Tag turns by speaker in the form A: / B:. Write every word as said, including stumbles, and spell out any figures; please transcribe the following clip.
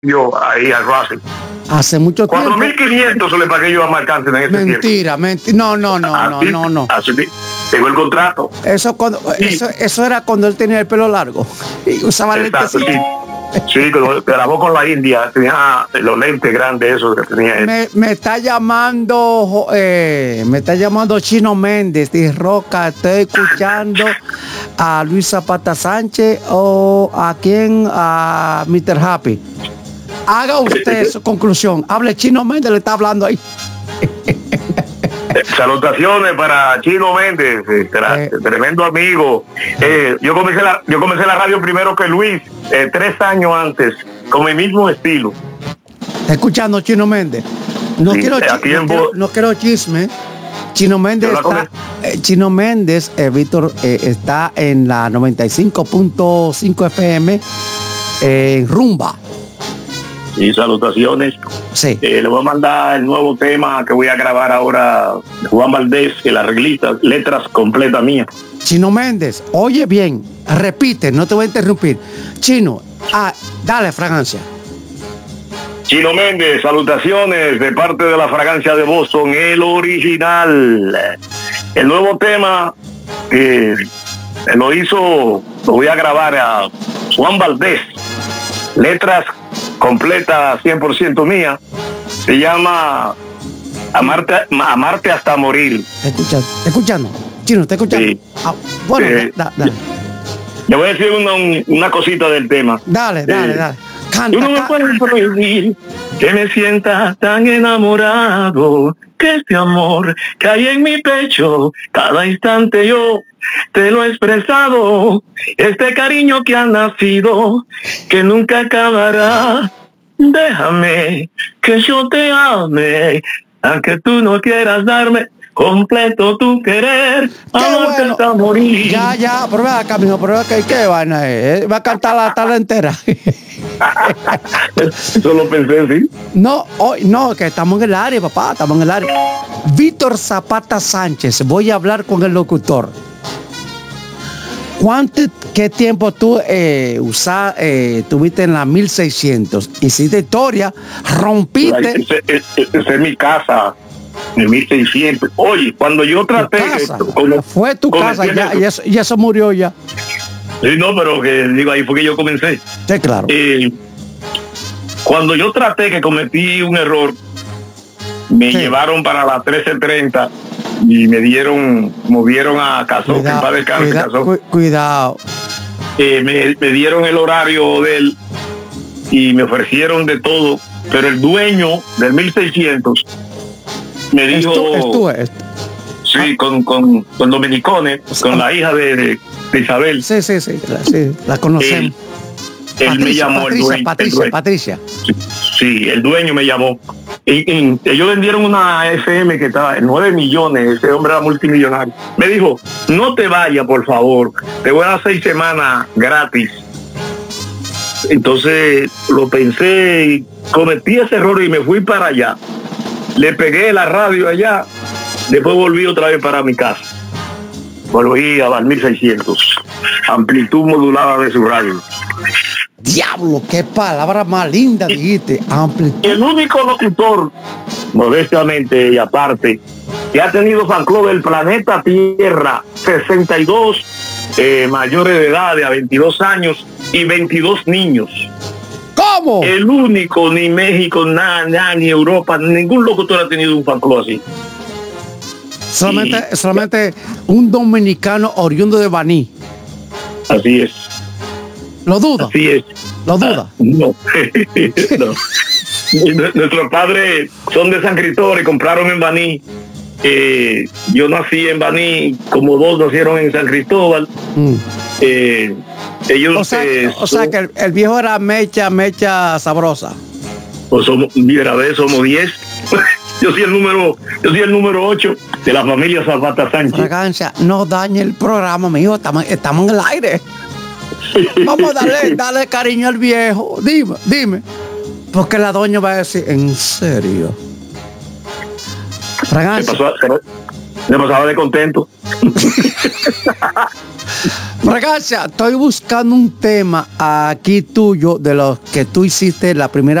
A: yo ahí al Racing.
B: Hace mucho tiempo.
A: cuatro mil quinientos le pagué yo a Marc Anthony en ese tiempo.
B: Mentira, mentira. No, no, no, así, no, no, no.
A: Así llegó el contrato.
B: Eso cuando sí. eso, eso era cuando él tenía el pelo largo y usaba lentes.
A: Sí, sí, cuando grabó con la India tenía los lentes grandes esos que tenía él.
B: Me, me está llamando eh, me está llamando Chino Méndez de Roca. Estoy escuchando a Luis Zapata Sánchez o a quién, a mister Happy. Haga usted su conclusión. Hable, Chino Méndez le está hablando ahí.
A: Salutaciones para Chino Méndez, eh, tremendo amigo. Eh, yo comencé la, yo comencé la radio primero que Luis, eh, tres años antes, con mi mismo estilo.
B: Está escuchando Chino Méndez. No, sí, quiero, no, quiero, no quiero chisme. Chino Méndez está, eh, Chino Méndez, eh, Víctor, eh, está en la noventa y cinco punto cinco F M eh, en Rumba.
A: Y salutaciones.
B: Sí.
A: Eh, le voy a mandar el nuevo tema que voy a grabar ahora, Juan Valdés, el arreglista, letras completas mías.
B: Chino Méndez, oye bien, repite, no te voy a interrumpir. Chino, ah, dale, Fragancia.
A: Chino Méndez, salutaciones de parte de la Fragancia de Boston, el original. El nuevo tema eh, lo hizo, lo voy a grabar a Juan Valdés, letras completa cien por ciento mía, se llama Amarte, Amarte hasta morir.
B: Escucha, escuchando, Chino, ¿te escuchando?
A: Sí.
B: Ah, bueno,
A: eh,
B: da, dale.
A: Le voy a decir una, una cosita del tema.
B: Dale, dale, eh, dale. Canta,
A: tú no me puedes prohibir que me sienta tan enamorado, que este amor que hay en mi pecho, cada instante yo te lo he expresado, este cariño que ha nacido, que nunca acabará. Déjame que yo te ame, aunque tú no quieras darme completo tu querer, amarte
B: bueno.
A: hasta morir.
B: Ya, ya, pero ve acá, mijo, pero ve acá, ¿qué vaina es? ¿Va a cantar la tarde entera?
A: Eso lo pensé, sí.
B: No, hoy no, que estamos en el área, papá, estamos en el área. Víctor Zapata Sánchez, voy a hablar con el locutor. ¿Cuánto, qué tiempo tú eh, usá, eh, tuviste en la mil seiscientos? Hiciste historia, rompiste.
A: Esa es, es mi casa, en mil seiscientos. Oye, cuando yo traté...
B: Casa,
A: que, como,
B: fue tu casa, ya, y, eso, y eso murió ya.
A: Sí, no, pero que digo, ahí fue que yo comencé.
B: Sí, claro.
A: Eh, cuando yo traté que cometí un error, me sí. llevaron para la trece treinta y me dieron, movieron a Cazó, que en paz descanse,
B: cuida,
A: Cazó.
B: Cu cuidado.
A: Eh, me, me dieron el horario de él y me ofrecieron de todo, pero el dueño del mil seiscientos me dijo...
B: Esto, esto, esto.
A: Sí, ah. con, con, con Dominicones, con la hija de, de, de Isabel.
B: Sí, sí, sí, la, sí, la conocemos.
A: Él, él
B: Patricia,
A: me llamó,
B: Patricia,
A: el dueño.
B: Patricia,
A: el dueño.
B: Patricia.
A: Sí, sí, el dueño me llamó. Y, y ellos vendieron una F M que estaba en nueve millones, ese hombre era multimillonario. Me dijo, no te vayas, por favor, te voy a dar seis semanas gratis. Entonces lo pensé y cometí ese error y me fui para allá. Le pegué la radio allá, después volví otra vez para mi casa. Volví a las mil seiscientos, amplitud modulada de su radio.
B: Diablo, qué palabra más linda dijiste. Amplitud.
A: El único locutor, modestamente y aparte, que ha tenido fan club del planeta Tierra, sesenta y dos eh, mayores de edad, de a veintidós años y veintidós niños.
B: ¿Cómo?
A: El único, ni México, nada, na, ni Europa, ningún locutor ha tenido un fan club así.
B: Solamente, y, solamente un dominicano oriundo de Baní.
A: Así es.
B: ¿Lo duda?
A: Así es.
B: ¿Lo duda?
A: Ah, no. no. Nuestros padres son de San Cristóbal y compraron en Baní. Eh, yo nací en Baní, como dos nacieron en San Cristóbal. Mm. Eh, ellos,
B: o sea,
A: eh,
B: o sea que el, el viejo era mecha, mecha sabrosa.
A: Pues somos, mira, de somos diez. Yo soy el número, yo soy el número ocho de la familia Zapata Sánchez.
B: Fragancia, no dañe el programa, mijo, estamos, estamos en el aire. Vamos a darle, darle cariño al viejo. Dime, dime. Porque la doña va a decir, ¿en serio?
A: Fragancia. Se pasaba de contento.
B: Fragancia, estoy buscando un tema aquí tuyo de los que tú hiciste la primera